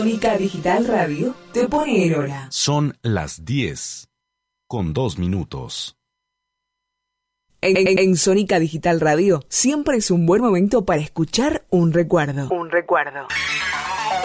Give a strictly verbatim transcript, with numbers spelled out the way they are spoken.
Sónica Digital Radio te pone en hora. Son las diez con dos minutos. En, en, en Sónica Digital Radio siempre es un buen momento para escuchar un recuerdo. Un recuerdo.